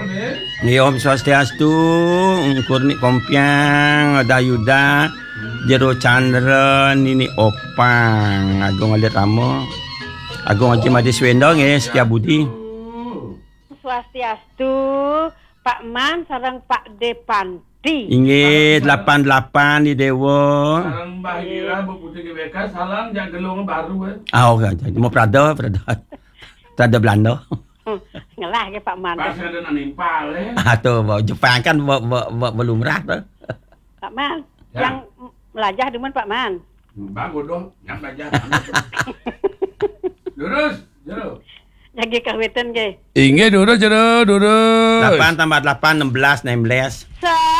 Ni Om Swastiastu, Kurni Kompiang, Dayuda, Jero Chandra, Nini Opang, Agung Alit Ramo, Agung Haji Madi Swendong Setia Budi. Swastiastu, Pak Man sareng Pak Depanti. Inggih 88 di Dewa. Sarang Mbah Ira Putri GBK salam jak gelung baru Jadi mau Prada Belanda. Ngelah ke Pak Man. Pas ada nimpal Tuh bawa Jepang kan belum merah tuh. Pak Man, Ya. yang melajah demen Pak Man. Bagus dong, yang belajar. Lurus, jero. Jagi kawitan ge. Inggih dulu. 8 tambah 8 16 16.